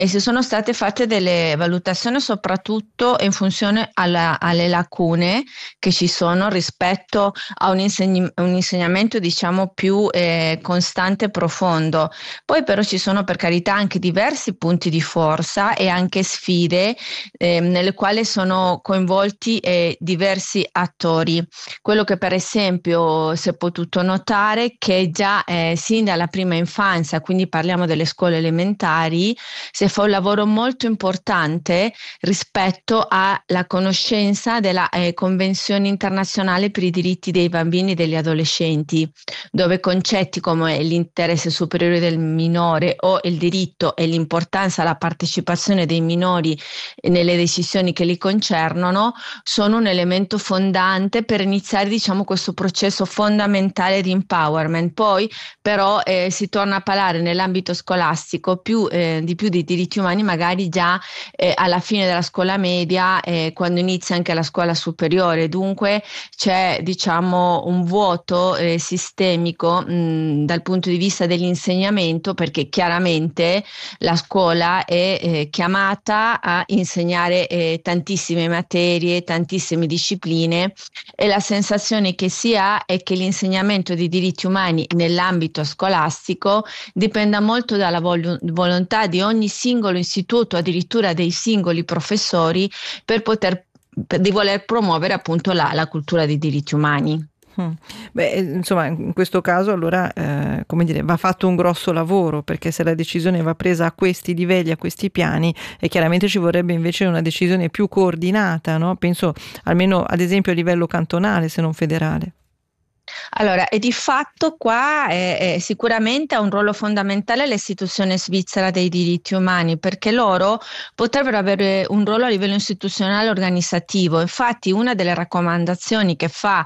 e si sono state fatte delle valutazioni soprattutto in funzione alle lacune che ci sono rispetto a un insegnamento diciamo più costante e profondo. Poi però ci sono per carità anche diversi punti di forza e anche sfide nelle quali sono coinvolti diversi attori. Quello che per esempio si è potuto notare che già sin dalla prima infanzia, quindi parliamo delle scuole elementari, si fa un lavoro molto importante rispetto alla conoscenza della Convenzione internazionale per i diritti dei bambini e degli adolescenti, dove concetti come l'interesse superiore del minore o il diritto e l'importanza alla partecipazione dei minori nelle decisioni che li concernono sono un elemento fondante per iniziare, diciamo, questo processo fondamentale di empowerment. Poi però si torna a parlare nell'ambito scolastico di più di diritti umani magari già alla fine della scuola media, quando inizia anche la scuola superiore. Dunque c'è, diciamo, un vuoto sistemico dal punto di vista dell'insegnamento, perché chiaramente la scuola è chiamata a insegnare tantissime materie, tantissime discipline, e la sensazione che si ha è che l'insegnamento di diritti umani nell'ambito scolastico dipenda molto dalla volontà di ogni singolo istituto, addirittura dei singoli professori, di voler promuovere appunto la cultura dei diritti umani. Beh, insomma, in questo caso allora come dire, va fatto un grosso lavoro, perché se la decisione va presa a questi livelli, a questi piani, e chiaramente ci vorrebbe invece una decisione più coordinata, no? Penso almeno ad esempio a livello cantonale, se non federale. Allora, e di fatto qua sicuramente ha un ruolo fondamentale l'istituzione svizzera dei diritti umani, perché loro potrebbero avere un ruolo a livello istituzionale organizzativo. Infatti una delle raccomandazioni che fa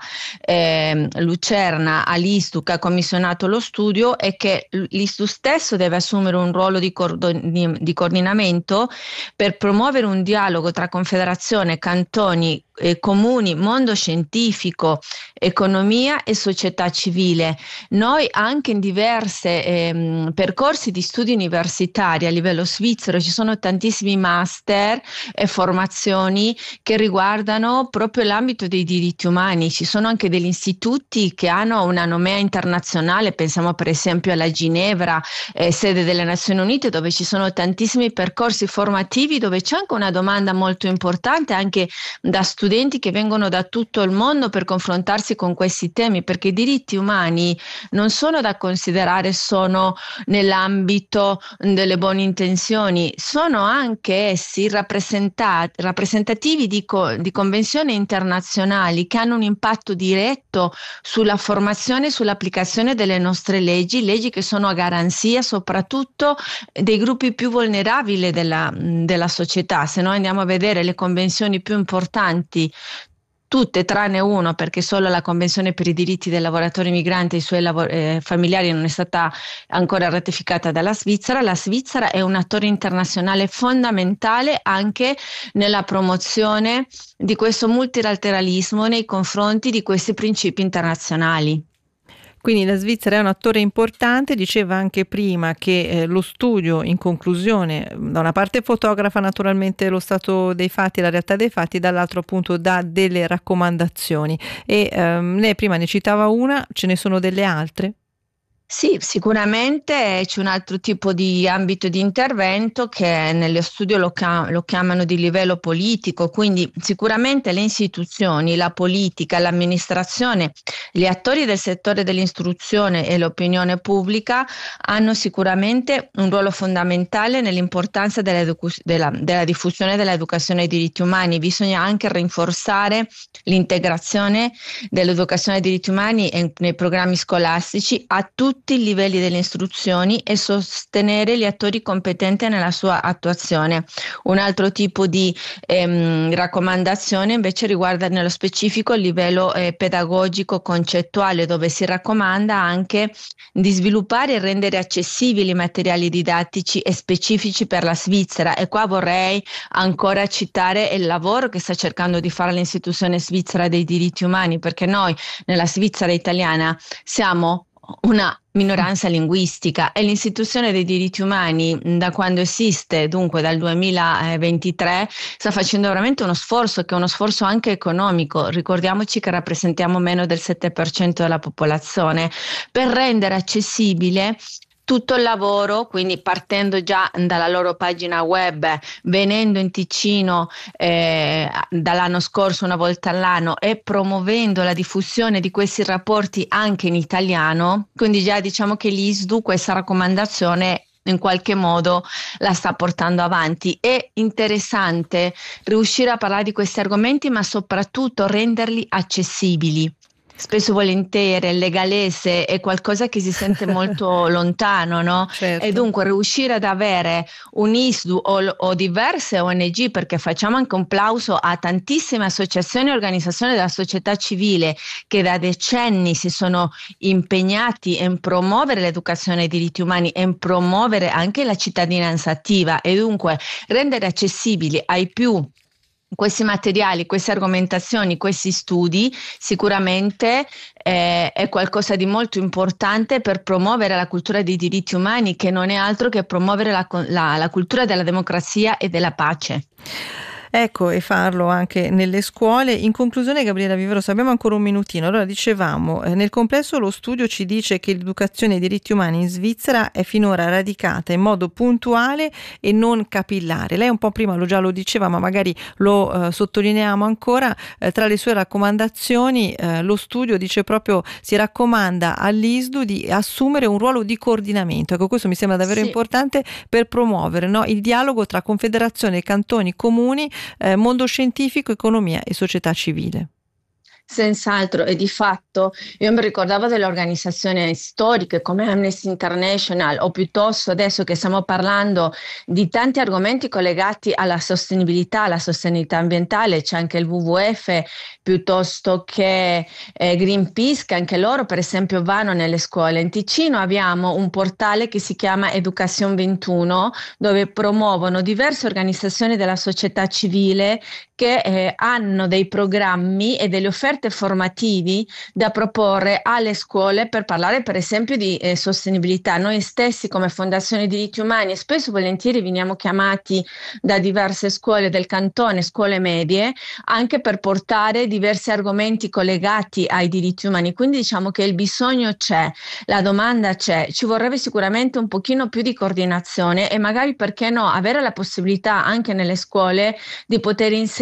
Lucerna all'Istu, che ha commissionato lo studio, è che l'Istu stesso deve assumere un ruolo di coordinamento per promuovere un dialogo tra Confederazione, cantoni, comuni, mondo scientifico, economia e società civile. Noi anche in diversi percorsi di studi universitari a livello svizzero ci sono tantissimi master e formazioni che riguardano proprio l'ambito dei diritti umani. Ci sono anche degli istituti che hanno una nomea internazionale, pensiamo per esempio alla Ginevra, sede delle Nazioni Unite, dove ci sono tantissimi percorsi formativi, dove c'è anche una domanda molto importante anche da studenti che vengono da tutto il mondo per confrontarsi con questi temi, perché i diritti umani non sono da considerare solo nell'ambito delle buone intenzioni, sono anche essi rappresentativi di convenzioni internazionali che hanno un impatto diretto sulla formazione e sull'applicazione delle nostre leggi che sono a garanzia soprattutto dei gruppi più vulnerabili della società. Se noi andiamo a vedere le convenzioni più importanti, tutte tranne uno, perché solo la Convenzione per i diritti dei lavoratori migranti e i suoi familiari non è stata ancora ratificata dalla Svizzera. La Svizzera è un attore internazionale fondamentale anche nella promozione di questo multilateralismo nei confronti di questi principi internazionali. Quindi la Svizzera è un attore importante. Diceva anche prima che lo studio, in conclusione, da una parte fotografa naturalmente lo stato dei fatti, la realtà dei fatti, dall'altro appunto dà delle raccomandazioni. E lei prima ne citava una, ce ne sono delle altre? Sì, sicuramente c'è un altro tipo di ambito di intervento che nello studio lo chiamano di livello politico, quindi sicuramente le istituzioni, la politica, l'amministrazione, gli attori del settore dell'istruzione e l'opinione pubblica hanno sicuramente un ruolo fondamentale nell'importanza della diffusione dell'educazione ai diritti umani. Bisogna anche rinforzare l'integrazione dell'educazione ai diritti umani nei programmi scolastici a tutti i livelli delle istruzioni e sostenere gli attori competenti nella sua attuazione. Un altro tipo di raccomandazione invece riguarda nello specifico il livello pedagogico concettuale, dove si raccomanda anche di sviluppare e rendere accessibili i materiali didattici e specifici per la Svizzera. E qua vorrei ancora citare il lavoro che sta cercando di fare l'Istituzione Svizzera dei diritti umani, perché noi nella Svizzera italiana siamo una minoranza linguistica, e l'istituzione dei diritti umani, da quando esiste, dunque dal 2023, sta facendo veramente uno sforzo, che è uno sforzo anche economico. Ricordiamoci che rappresentiamo meno del 7% della popolazione, per rendere accessibile tutto il lavoro, quindi partendo già dalla loro pagina web, venendo in Ticino dall'anno scorso una volta all'anno e promuovendo la diffusione di questi rapporti anche in italiano. Quindi già diciamo che l'ISDU questa raccomandazione in qualche modo la sta portando avanti. È interessante riuscire a parlare di questi argomenti, ma soprattutto renderli accessibili. Spesso volentieri il legalese è qualcosa che si sente molto lontano, no? Certo. E dunque riuscire ad avere un ISDU o diverse ONG, perché facciamo anche un plauso a tantissime associazioni e organizzazioni della società civile che da decenni si sono impegnati in promuovere l'educazione ai diritti umani e in promuovere anche la cittadinanza attiva, e dunque rendere accessibili ai più questi materiali, queste argomentazioni, questi studi, sicuramente è qualcosa di molto importante per promuovere la cultura dei diritti umani, che non è altro che promuovere la cultura della democrazia e della pace. Ecco, e farlo anche nelle scuole. In conclusione, Gabriela Viveros, abbiamo ancora un minutino. Allora, dicevamo, nel complesso lo studio ci dice che l'educazione ai diritti umani in Svizzera è finora radicata in modo puntuale e non capillare. Lei un po' prima lo diceva, ma magari lo sottolineiamo ancora. Tra le sue raccomandazioni, lo studio dice proprio, si raccomanda all'ISDU di assumere un ruolo di coordinamento. Ecco, questo mi sembra davvero importante per promuovere, no, il dialogo tra confederazione, cantoni, comuni, mondo scientifico, economia e società civile. Senz'altro, e di fatto io mi ricordavo delle organizzazioni storiche come Amnesty International, o piuttosto adesso che stiamo parlando di tanti argomenti collegati alla sostenibilità ambientale, c'è anche il WWF, piuttosto che Greenpeace, che anche loro per esempio vanno nelle scuole. In Ticino abbiamo un portale che si chiama Education 21, dove promuovono diverse organizzazioni della società civile che hanno dei programmi e delle offerte formativi da proporre alle scuole per parlare per esempio di sostenibilità. Noi stessi come Fondazione Diritti Umani e spesso volentieri veniamo chiamati da diverse scuole del cantone, scuole medie, anche per portare diversi argomenti collegati ai diritti umani. Quindi diciamo che il bisogno c'è, la domanda c'è, ci vorrebbe sicuramente un pochino più di coordinazione e magari, perché no, avere la possibilità anche nelle scuole di poter inserire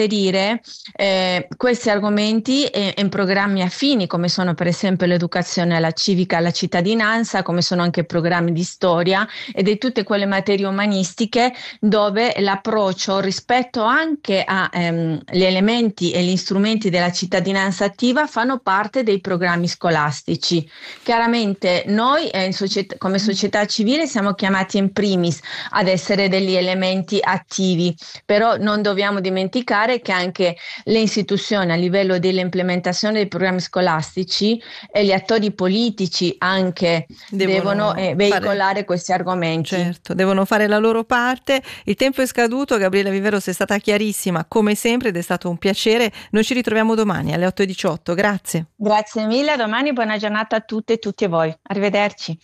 questi argomenti in programmi affini, come sono per esempio l'educazione alla civica, alla cittadinanza, come sono anche programmi di storia e di tutte quelle materie umanistiche dove l'approccio rispetto anche agli elementi e gli strumenti della cittadinanza attiva fanno parte dei programmi scolastici. Chiaramente noi come società civile siamo chiamati in primis ad essere degli elementi attivi, però non dobbiamo dimenticare che anche le istituzioni a livello dell'implementazione dei programmi scolastici e gli attori politici anche devono veicolare questi argomenti. Certo, devono fare la loro parte. Il tempo è scaduto, Gabriela Viveros è stata chiarissima come sempre ed è stato un piacere. Noi ci ritroviamo domani alle 8:18. Grazie. Grazie mille, a domani, buona giornata a tutte e tutti voi. Arrivederci.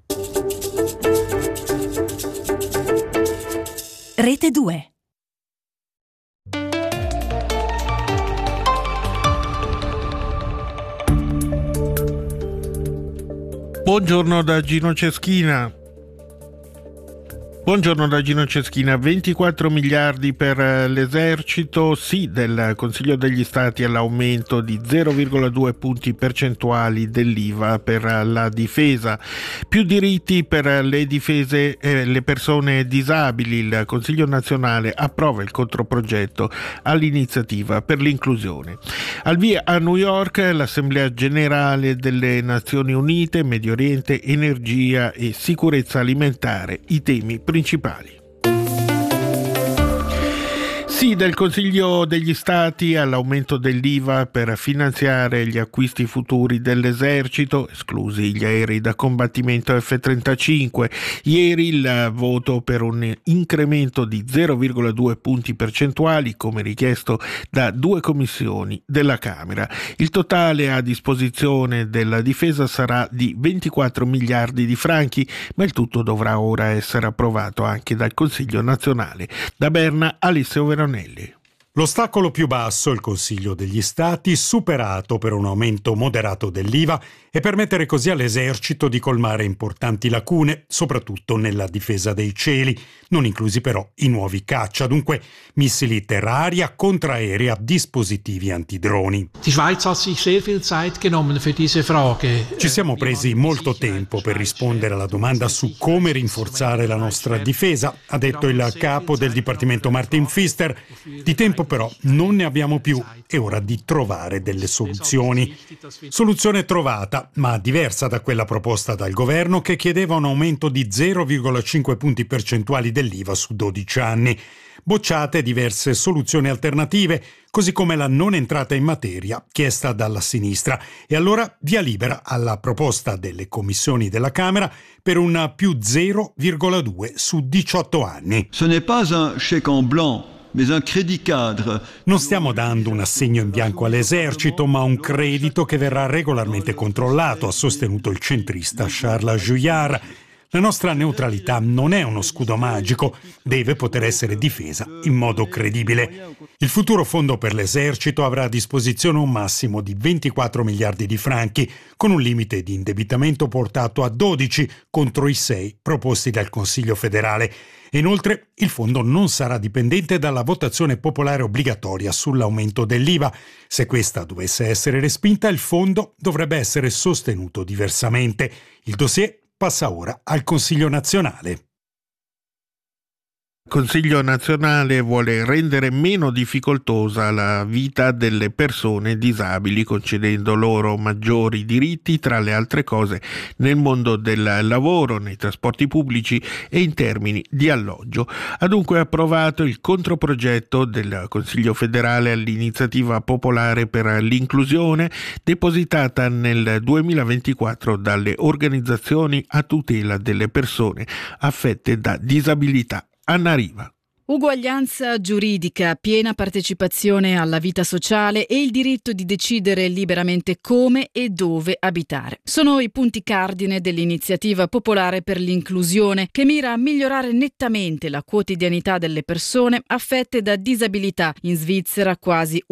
Rete 2. Buongiorno da Gino Ceschina. 24 miliardi per l'esercito, sì del Consiglio degli Stati all'aumento di 0,2 punti percentuali dell'IVA per la difesa, più diritti per le persone disabili. Il Consiglio nazionale approva il controprogetto all'iniziativa per l'inclusione. Al via a New York l'Assemblea Generale delle Nazioni Unite, Medio Oriente, energia e sicurezza alimentare, i temi principali. Sì del Consiglio degli Stati all'aumento dell'IVA per finanziare gli acquisti futuri dell'esercito, esclusi gli aerei da combattimento F-35. Ieri il voto per un incremento di 0,2 punti percentuali, come richiesto da 2 commissioni della Camera. Il totale a disposizione della difesa sarà di 24 miliardi di franchi, ma il tutto dovrà ora essere approvato anche dal Consiglio nazionale. Da Berna, Alessio Veronelli. L'ostacolo più basso, il Consiglio degli Stati, superato per un aumento moderato dell'IVA e permettere così all'esercito di colmare importanti lacune, soprattutto nella difesa dei cieli, non inclusi però i nuovi caccia, dunque missili terra-aria, contraerea, dispositivi antidroni. Die Schweiz hat sich sehr viel Zeit genommen für diese Frage. Ci siamo presi molto tempo per rispondere alla domanda su come rinforzare la nostra difesa, ha detto il capo del Dipartimento Martin Pfister. Di tempo però non ne abbiamo più, è ora di trovare delle soluzioni. Soluzione trovata, ma diversa da quella proposta dal governo, che chiedeva un aumento di 0,5 punti percentuali dell'IVA su 12 anni. Bocciate diverse soluzioni alternative, così come la non entrata in materia chiesta dalla sinistra, e allora via libera alla proposta delle commissioni della Camera per un più 0,2 su 18 anni. Ce n'est pas un chèque en blanc. Non stiamo dando un assegno in bianco all'esercito, ma un credito che verrà regolarmente controllato, ha sostenuto il centrista Charles Juillard. La nostra neutralità non è uno scudo magico, deve poter essere difesa in modo credibile. Il futuro fondo per l'esercito avrà a disposizione un massimo di 24 miliardi di franchi, con un limite di indebitamento portato a 12 contro i 6 proposti dal Consiglio federale. Inoltre, il fondo non sarà dipendente dalla votazione popolare obbligatoria sull'aumento dell'IVA. Se questa dovesse essere respinta, il fondo dovrebbe essere sostenuto diversamente. Il dossier passa ora al Consiglio nazionale. Il Consiglio nazionale vuole rendere meno difficoltosa la vita delle persone disabili, concedendo loro maggiori diritti, tra le altre cose, nel mondo del lavoro, nei trasporti pubblici e in termini di alloggio. Ha dunque approvato il controprogetto del Consiglio federale all'iniziativa popolare per l'inclusione, depositata nel 2024 dalle organizzazioni a tutela delle persone affette da disabilità. Anna Riva. Uguaglianza giuridica, piena partecipazione alla vita sociale e il diritto di decidere liberamente come e dove abitare. Sono i punti cardine dell'iniziativa popolare per l'inclusione, che mira a migliorare nettamente la quotidianità delle persone affette da disabilità, in Svizzera quasi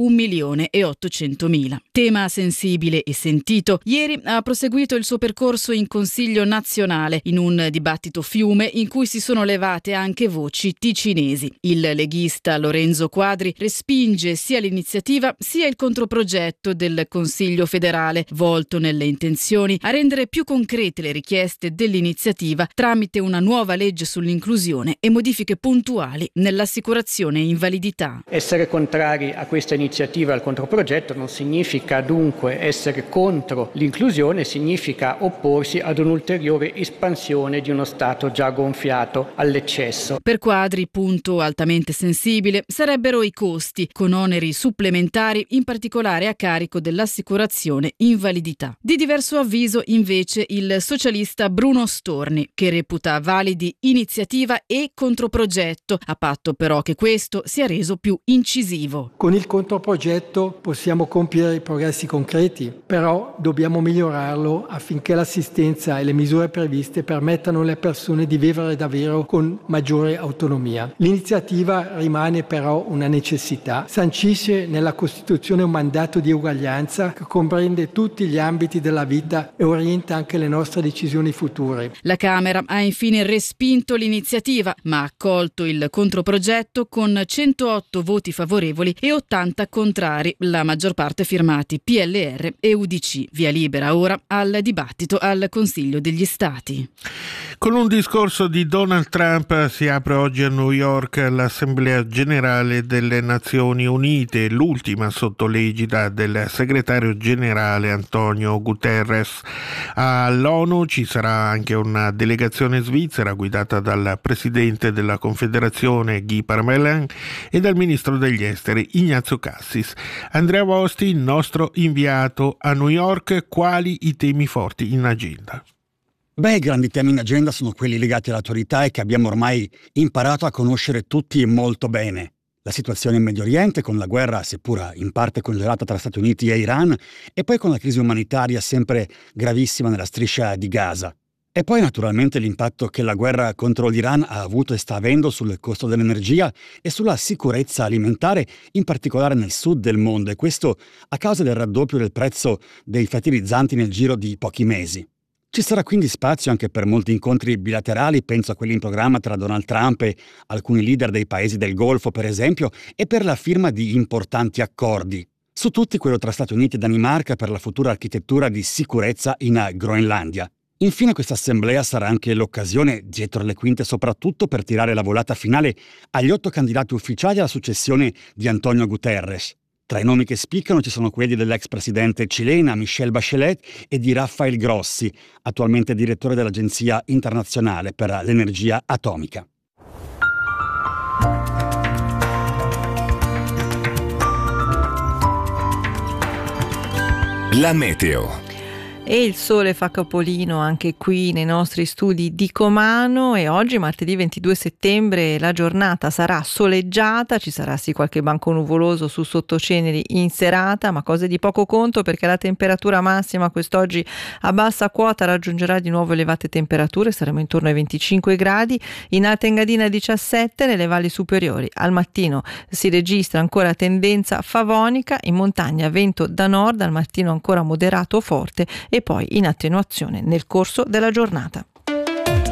1.800.000. Tema sensibile e sentito, ieri ha proseguito il suo percorso in Consiglio nazionale, in un dibattito fiume in cui si sono levate anche voci ticinesi. Il leghista Lorenzo Quadri respinge sia l'iniziativa sia il controprogetto del Consiglio federale, volto nelle intenzioni a rendere più concrete le richieste dell'iniziativa tramite una nuova legge sull'inclusione e modifiche puntuali nell'assicurazione invalidità. Essere contrari a questa iniziativa, al controprogetto, non significa dunque essere contro l'inclusione, significa opporsi ad un'ulteriore espansione di uno Stato già gonfiato all'eccesso. Per Quadri, punto altamente sensibile, sarebbero i costi, con oneri supplementari in particolare a carico dell'assicurazione invalidità. Di diverso avviso invece il socialista Bruno Storni, che reputa validi iniziativa e controprogetto, a patto però che questo sia reso più incisivo. Con il controprogetto possiamo compiere i progressi concreti, però dobbiamo migliorarlo affinché l'assistenza e le misure previste permettano alle persone di vivere davvero con maggiore autonomia. L'iniziativa rimane però una necessità, sancisce nella Costituzione un mandato di uguaglianza che comprende tutti gli ambiti della vita e orienta anche le nostre decisioni future. La Camera ha infine respinto l'iniziativa, ma ha accolto il controprogetto con 108 voti favorevoli e 80 contrari, la maggior parte firmati PLR e UDC. Via libera ora al dibattito al Consiglio degli Stati. Con un discorso di Donald Trump si apre oggi a New York York l'Assemblea Generale delle Nazioni Unite, l'ultima sotto l'egida del segretario generale Antonio Guterres. All'ONU ci sarà anche una delegazione svizzera guidata dal presidente della Confederazione Guy Parmelin e dal ministro degli esteri Ignazio Cassis. Andrea Vosti, il nostro inviato a New York, quali i temi forti in agenda? I grandi temi in agenda sono quelli legati all'attualità e che abbiamo ormai imparato a conoscere tutti molto bene. La situazione in Medio Oriente, con la guerra seppur in parte congelata tra Stati Uniti e Iran, e poi con la crisi umanitaria sempre gravissima nella striscia di Gaza. E poi naturalmente l'impatto che la guerra contro l'Iran ha avuto e sta avendo sul costo dell'energia e sulla sicurezza alimentare, in particolare nel sud del mondo, e questo a causa del raddoppio del prezzo dei fertilizzanti nel giro di pochi mesi. Ci sarà quindi spazio anche per molti incontri bilaterali, penso a quelli in programma tra Donald Trump e alcuni leader dei paesi del Golfo, per esempio, e per la firma di importanti accordi. Su tutti quello tra Stati Uniti e Danimarca per la futura architettura di sicurezza in Groenlandia. Infine questa assemblea sarà anche l'occasione, dietro le quinte soprattutto, per tirare la volata finale agli 8 candidati ufficiali alla successione di Antonio Guterres. Tra i nomi che spiccano ci sono quelli dell'ex presidente cilena Michelle Bachelet e di Rafael Grossi, attualmente direttore dell'Agenzia internazionale per l'energia atomica. La meteo. E il sole fa capolino anche qui nei nostri studi di Comano, e oggi martedì 22 settembre la giornata sarà soleggiata, ci sarà sì qualche banco nuvoloso su sottoceneri in serata, ma cose di poco conto, perché la temperatura massima quest'oggi a bassa quota raggiungerà di nuovo elevate temperature, saremo intorno ai 25 gradi, in Alta Engadina 17, nelle valli superiori al mattino si registra ancora tendenza favonica, in montagna vento da nord, al mattino ancora moderato o forte, e poi in attenuazione nel corso della giornata.